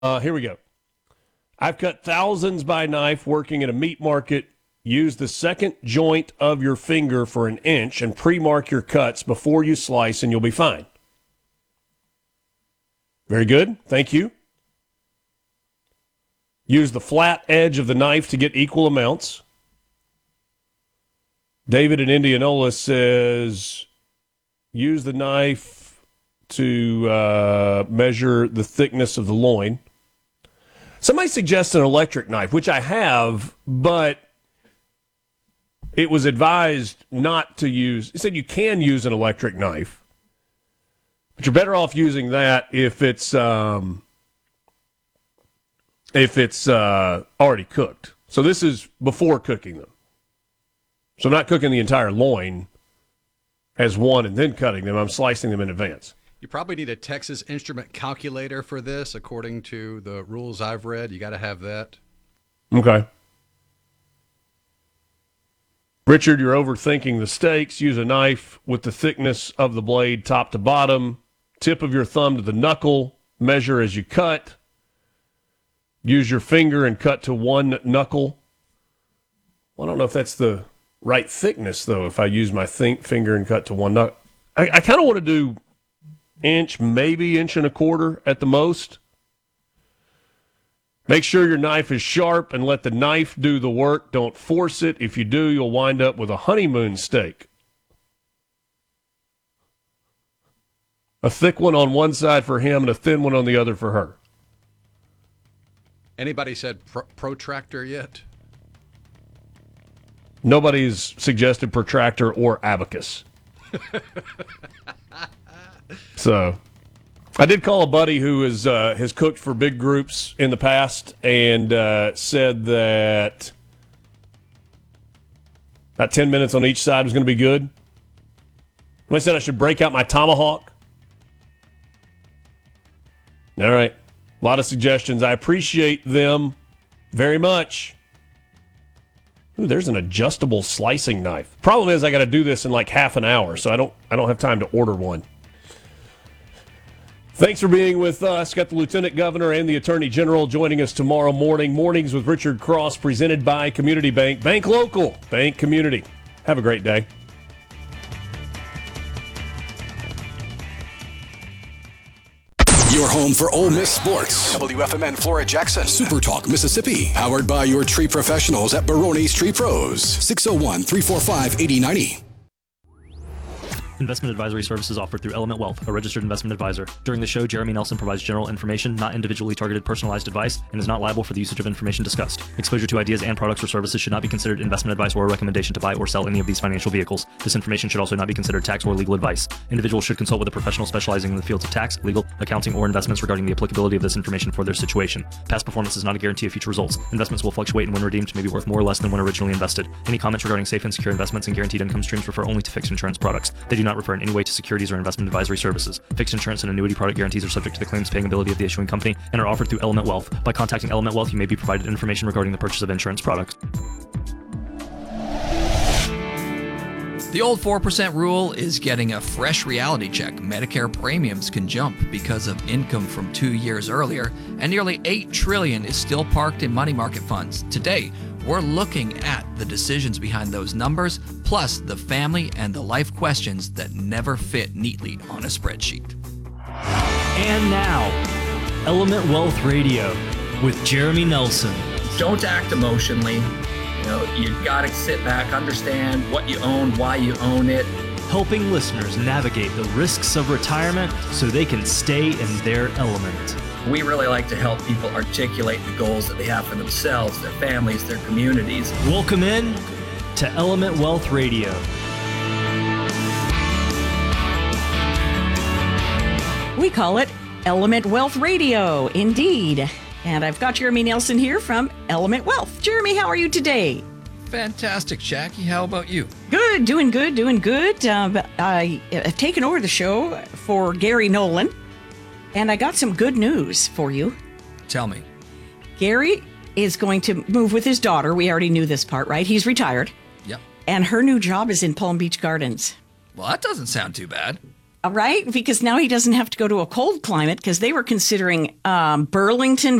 Here we go. I've cut thousands by knife working at a meat market. Use the second joint of your finger for an inch and pre-mark your cuts before you slice, and you'll be fine. Very good. Thank you. Use the flat edge of the knife to get equal amounts. David in Indianola says, use the knife to measure the thickness of the loin. Somebody suggests an electric knife, which I have, but it was advised not to use. It said you can use an electric knife, but you're better off using that if it's already cooked. So this is before cooking them. So I'm not cooking the entire loin as one and then cutting them. I'm slicing them in advance. You probably need a Texas Instrument calculator for this, according to the rules I've read. You got to have that. Okay. Richard, you're overthinking the steaks. Use a knife with the thickness of the blade top to bottom. Tip of your thumb to the knuckle. Measure as you cut. Use your finger and cut to one knuckle. Well, I don't know if that's the right thickness, though, if I use my finger and cut to one knuckle. I kind of want to do inch, maybe inch and a quarter at the most. Make sure your knife is sharp and let the knife do the work. Don't force it. If you do, you'll wind up with a honeymoon steak. A thick one on one side for him and a thin one on the other for her. Anybody said protractor yet? Nobody's suggested protractor or abacus. So, I did call a buddy who has cooked for big groups in the past and said that about 10 minutes on each side was going to be good. I said I should break out my tomahawk. All right. A lot of suggestions. I appreciate them very much. Ooh, there's an adjustable slicing knife. Problem is, I got to do this in like half an hour, so I don't have time to order one. Thanks for being with us. Got the Lieutenant Governor and the Attorney General joining us tomorrow morning. Mornings with Richard Cross, presented by Community Bank. Bank local, bank community. Have a great day. Your home for Ole Miss sports. WFMN Flora Jackson. Super Talk Mississippi. Powered by your tree professionals at Barone's Tree Pros. 601-345-8090. Investment advisory services offered through Element Wealth, a registered investment advisor. During the show, Jeremy Nelson provides general information, not individually targeted personalized advice, and is not liable for the usage of information discussed. Exposure to ideas and products or services should not be considered investment advice or a recommendation to buy or sell any of these financial vehicles. This information should also not be considered tax or legal advice. Individuals should consult with a professional specializing in the fields of tax, legal, accounting, or investments regarding the applicability of this information for their situation. Past performance is not a guarantee of future results. Investments will fluctuate and when redeemed may be worth more or less than when originally invested. Any comments regarding safe and secure investments and guaranteed income streams refer only to fixed insurance products. They do not refer in any way to securities or investment advisory services. Fixed insurance and annuity product guarantees are subject to the claims paying ability of the issuing company and are offered through Element Wealth. By contacting Element Wealth, you may be provided information regarding the purchase of insurance products. The old 4% rule is getting a fresh reality check. Medicare premiums can jump because of income from 2 years earlier, and nearly $8 trillion is still parked in money market funds. Today, we're looking at the decisions behind those numbers, plus the family and the life questions that never fit neatly on a spreadsheet. And now, Element Wealth Radio with Jeremy Nelson. Don't act emotionally. You got to sit back, understand what you own, why you own it. Helping listeners navigate the risks of retirement so they can stay in their element. We really like to help people articulate the goals that they have for themselves, their families, their communities. Welcome in to Element Wealth Radio. We call it Element Wealth Radio, indeed. And I've got Jeremy Nelson here from Element Wealth. Jeremy, how are you today? Fantastic, Jackie. How about you? Good, doing good. I have taken over the show for Gary Nolan, and I got some good news for you. Tell me. Gary is going to move with his daughter. We already knew this part, right? He's retired. Yep. And her new job is in Palm Beach Gardens. Well, that doesn't sound too bad. Right? Because now he doesn't have to go to a cold climate because they were considering Burlington,